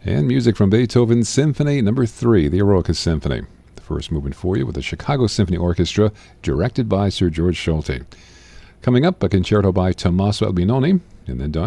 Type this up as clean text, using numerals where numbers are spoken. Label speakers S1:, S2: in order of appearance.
S1: And music from Beethoven's Symphony No. 3, the Eroica Symphony. The first movement for you with the Chicago Symphony Orchestra, directed by Sir George Solti. Coming up, a concerto by Tommaso Albinoni, and then done